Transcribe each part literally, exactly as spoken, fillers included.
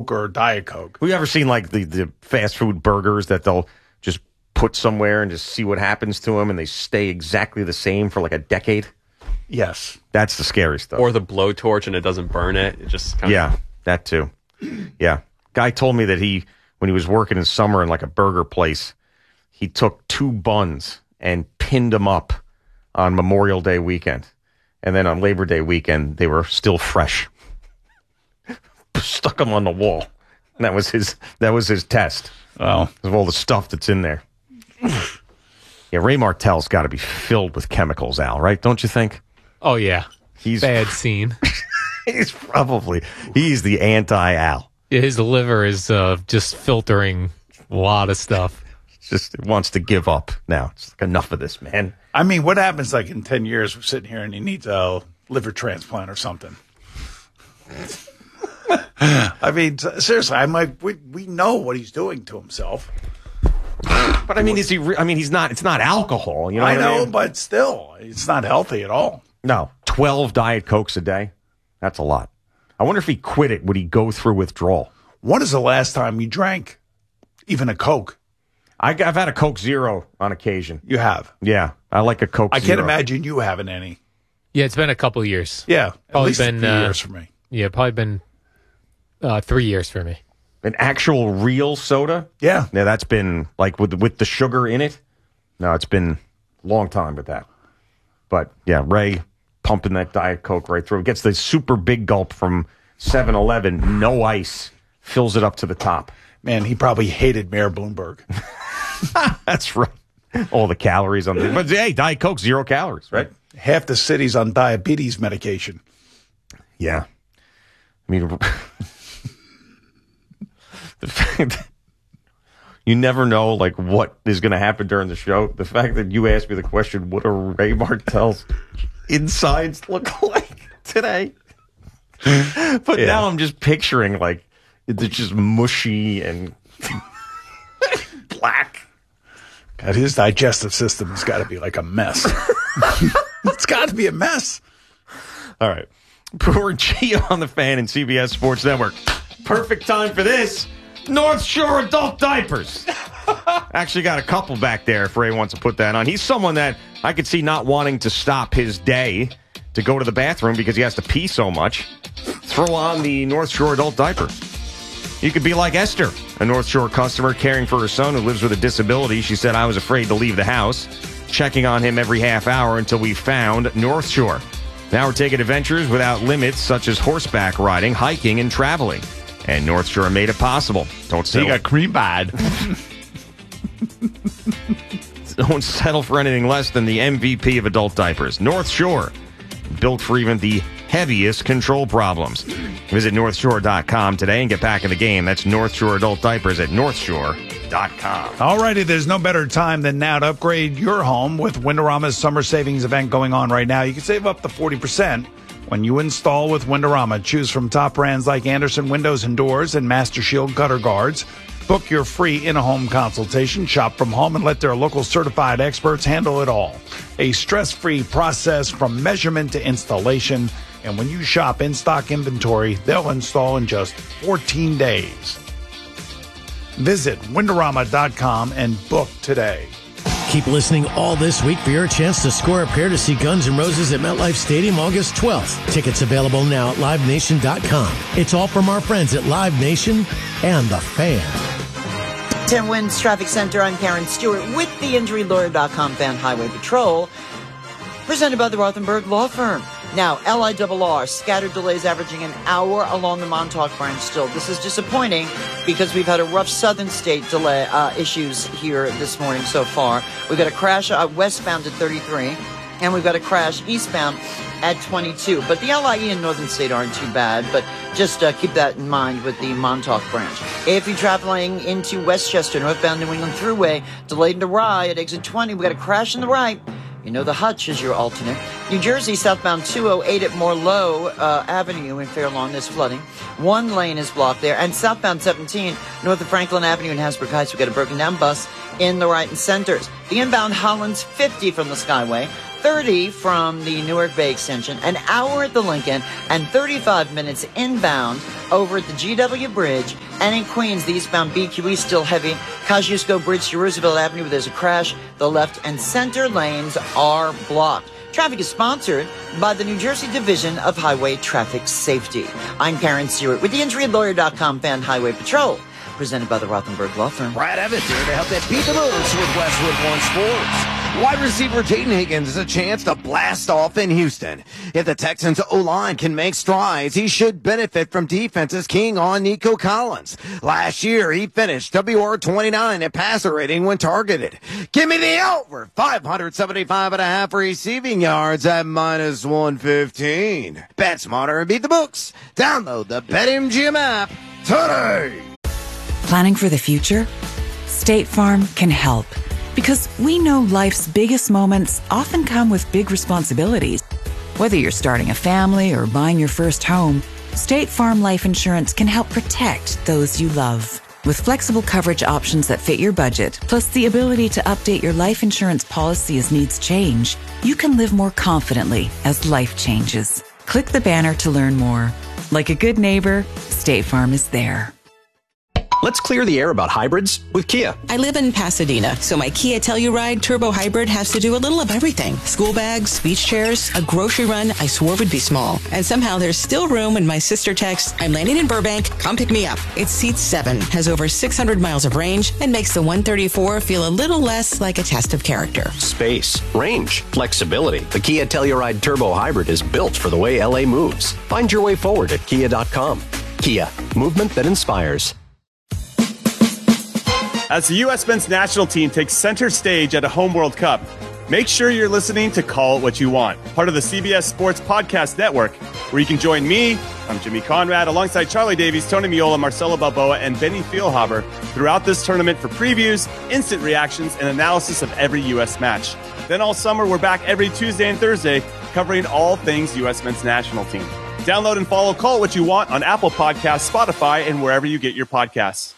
Coke or Diet Coke. Have you ever seen like the, the fast food burgers that they'll just put somewhere and just see what happens to them, and they stay exactly the same for like a decade? Yes. That's the scary stuff. Or the blowtorch and it doesn't burn it. It just kind Yeah, of... that too. Yeah. Guy told me that he, when he was working in summer in like a burger place, he took two buns and pinned them up on Memorial Day weekend. And then on Labor Day weekend, they were still fresh. Stuck them on the wall. And that was his, that was his test. Wow. Of all the stuff that's in there. Yeah, Ray Martell's got to be filled with chemicals, Al, right? Don't you think? Oh, yeah. He's Bad scene. He's probably, he's the anti-Al. Yeah, his liver is uh, just filtering a lot of stuff. Just wants to give up now. It's like, enough of this, man. I mean, what happens like in ten years we're sitting here and he needs a liver transplant or something? I mean, seriously, I'm like, we, we know what he's doing to himself. But I mean, is he? Re- I mean, he's not. It's not alcohol. You know. I what know, I mean? but still, it's not healthy at all. No, twelve Diet Cokes a day. That's a lot. I wonder if he quit it. Would he go through withdrawal? When is the last time you drank even a Coke? I, I've had a Coke Zero on occasion. You have? Yeah, I like a Coke. I Zero. can't imagine you having any. Yeah, it's been a couple of years. Yeah, at Probably least been a few uh, years for me. Yeah, probably been uh, three years for me. An actual real soda. Yeah, yeah, that's been like with with the sugar in it. No, it's been a long time with that. But yeah, Ray pumping that Diet Coke right through. Gets the super big gulp from seven eleven, no ice, fills it up to the top. Man, he probably hated Mayor Bloomberg. That's right. All the calories on there. But hey, Diet Coke, zero calories, right? Half the city's on diabetes medication. Yeah. I mean, the fact that you never know, like, what is going to happen during the show. The fact that you asked me the question, what do Ray Martell's insides look like today? But Yeah. now I'm just picturing, like, it's just mushy and black. God, his digestive system has got to be like a mess. It's got to be a mess. All right. Poor Gio on the Fan and C B S Sports Network. Perfect time for this. North Shore adult diapers. Actually got a couple back there if Ray wants to put that on. He's someone that I could see not wanting to stop his day to go to the bathroom because he has to pee so much. Throw on the North Shore adult diaper. You could be like Esther, a North Shore customer caring for her son who lives with a disability. She said, I was afraid to leave the house, checking on him every half hour until we found North Shore. Now we're taking adventures without limits, such as horseback riding, hiking, and traveling. And North Shore made it possible. Don't settle. He got cream bad. Don't settle for anything less than the M V P of adult diapers. North Shore, built for even the heaviest control problems. Visit North Shore dot com today and get back in the game. That's North Shore adult diapers at North Shore dot com. All righty, there's no better time than now to upgrade your home with Windorama's summer savings event going on right now. You can save up to forty percent when you install with Windorama. Choose from top brands like Anderson Windows and Doors and Master Shield Gutter Guards. Book your free in-home consultation, shop from home, and let their local certified experts handle it all. A stress-free process from measurement to installation. And when you shop in-stock inventory, they'll install in just fourteen days. Visit Windorama dot com and book today. Keep listening all this week for your chance to score a pair to see Guns N' Roses at MetLife Stadium August twelfth. Tickets available now at live nation dot com. It's all from our friends at Live Nation and The Fan. ten Winds Traffic Center, I'm Karen Stewart with the Injury Lawyer dot com Fan Highway Patrol, presented by the Rothenberg Law Firm. Now, L I R R, scattered delays averaging an hour along the Montauk branch still. This is disappointing because we've had a rough southern state delay uh, issues here this morning so far. We've got a crash uh, westbound at thirty-three, and we've got a crash eastbound at twenty-two. But the L I E and northern state aren't too bad, but just uh, keep that in mind with the Montauk branch. If you're traveling into Westchester, northbound New England Thruway, delayed into Rye at exit twenty, we've got a crash in the right. You know the Hutch is your alternate. New Jersey, southbound two oh eight at Morleau uh, Avenue in Fair Lawn, there's flooding. One lane is blocked there. And southbound seventeen, north of Franklin Avenue in Hasbrook Heights, we've got a broken down bus in the right and centers. The inbound Hollins fifty from the Skyway, thirty from the Newark Bay Extension, an hour at the Lincoln, and thirty-five minutes inbound over at the G W Bridge. And in Queens, the eastbound B Q E still heavy. Kosciuszko Bridge to Roosevelt Avenue, where there's a crash. The left and center lanes are blocked. Traffic is sponsored by the New Jersey Division of Highway Traffic Safety. I'm Karen Stewart with the injury lawyer dot com Fan Highway Patrol, presented by the Rothenberg Law Firm. Brad Evans here to help them beat the moves with Westwood One Sports. Wide receiver Jaden Higgins has a chance to blast off in Houston. If the Texans' O-line can make strides, he should benefit from defenses keying on Nico Collins. Last year, he finished W R twenty-nine at passer rating when targeted. Give me the over five seventy-five and a half receiving yards at minus one fifteen. Bet smarter and beat the books. Download the BetMGM app today. Planning for the future? State Farm can help. Because we know life's biggest moments often come with big responsibilities. Whether you're starting a family or buying your first home, State Farm Life Insurance can help protect those you love. With flexible coverage options that fit your budget, plus the ability to update your life insurance policy as needs change, you can live more confidently as life changes. Click the banner to learn more. Like a good neighbor, State Farm is there. Let's clear the air about hybrids with Kia. I live in Pasadena, so my Kia Telluride Turbo Hybrid has to do a little of everything. School bags, beach chairs, a grocery run I swore would be small. And somehow there's still room when my sister texts, I'm landing in Burbank, come pick me up. It seats seven, has over six hundred miles of range, and makes the one thirty-four feel a little less like a test of character. Space, range, flexibility. The Kia Telluride Turbo Hybrid is built for the way L A moves. Find your way forward at kia dot com. Kia, movement that inspires. As the U S men's national team takes center stage at a home World Cup, make sure you're listening to Call It What You Want, part of the C B S Sports Podcast Network, where you can join me, I'm Jimmy Conrad, alongside Charlie Davies, Tony Miola, Marcelo Balboa, and Benny Feilhaber throughout this tournament for previews, instant reactions, and analysis of every U S match. Then all summer, we're back every Tuesday and Thursday, covering all things U S men's national team. Download and follow Call It What You Want on Apple Podcasts, Spotify, and wherever you get your podcasts.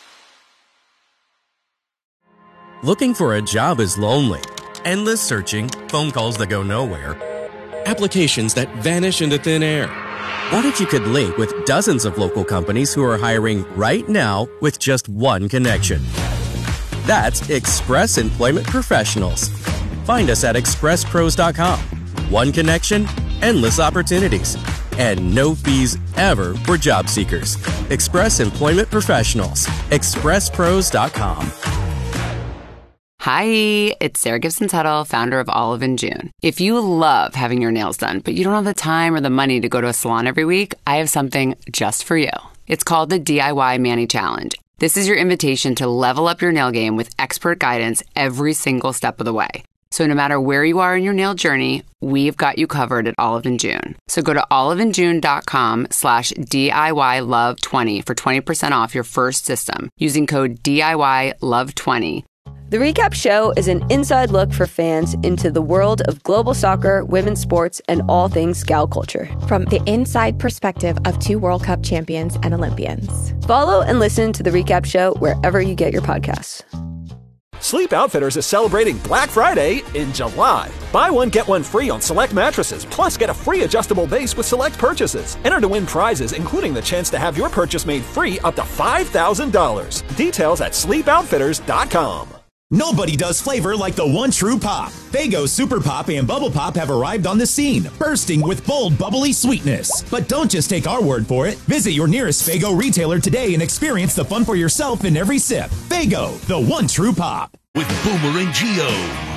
Looking for a job is lonely. Endless searching, phone calls that go nowhere, applications that vanish into thin air. What if you could link with dozens of local companies who are hiring right now with just one connection? That's Express Employment Professionals. Find us at express pros dot com. One connection, endless opportunities, and no fees ever for job seekers. Express Employment Professionals. express pros dot com. Hi, it's Sarah Gibson Tuttle, founder of Olive and June. If you love having your nails done, but you don't have the time or the money to go to a salon every week, I have something just for you. It's called the D I Y Mani Challenge. This is your invitation to level up your nail game with expert guidance every single step of the way. So no matter where you are in your nail journey, we've got you covered at Olive and June. So go to olive and june dot com slash D I Y love twenty for twenty percent off your first system using code D I Y love twenty. The Recap Show is an inside look for fans into the world of global soccer, women's sports, and all things gal culture. From the inside perspective of two World Cup champions and Olympians. Follow and listen to The Recap Show wherever you get your podcasts. Sleep Outfitters is celebrating Black Friday in July. Buy one, get one free on select mattresses, plus get a free adjustable base with select purchases. Enter to win prizes, including the chance to have your purchase made free up to five thousand dollars. Details at sleep outfitters dot com. Nobody does flavor like the one true pop. Faygo Super Pop and Bubble Pop have arrived on the scene, bursting with bold, bubbly sweetness. But don't just take our word for it. Visit your nearest Faygo retailer today and experience the fun for yourself in every sip. Faygo, the one true pop. With Boomer and Geo.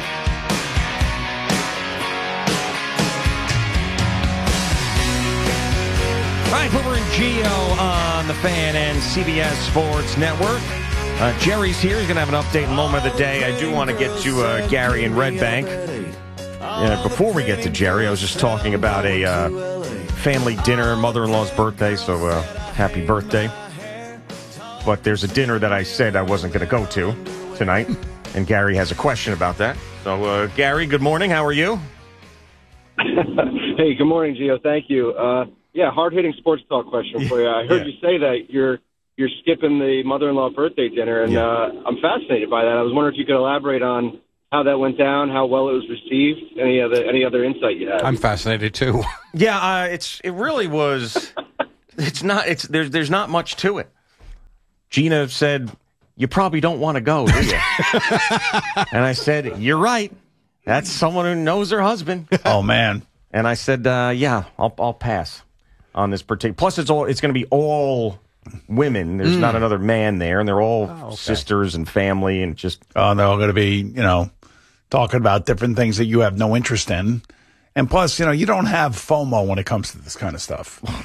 Right, Boomer and Geo on the Fan and C B S Sports Network. Uh, Jerry's here. He's going to have an update moment of the day. I do want to get to uh, Gary in Red Bank. Uh, before we get to Jerry, I was just talking about a uh, family dinner, mother-in-law's birthday, so uh, happy birthday. But there's a dinner that I said I wasn't going to go to tonight, and Gary has a question about that. So, uh, Gary, good morning. How are you? Hey, good morning, Gio. Thank you. Uh, yeah, hard-hitting sports talk question for you. I heard yeah. you say that you're you're skipping the mother-in-law birthday dinner, and yeah. uh, I'm fascinated by that. I was wondering if you could elaborate on how that went down, how well it was received? Any other any other insight you have? I'm fascinated too. Yeah, uh, it's it really was. It's not. It's there's there's not much to it. Gina said, "You probably don't want to go, do you?" And I said, "You're right. That's someone who knows her husband." Oh man. And I said, uh, "Yeah, I'll I'll pass on this particular." Plus, it's all it's going to be all women. There's Mm. not another man there, and they're all Oh, okay. sisters and family, and just Oh, they're all going to be, you know, talking about different things that you have no interest in. And plus, you know, you don't have FOMO when it comes to this kind of stuff.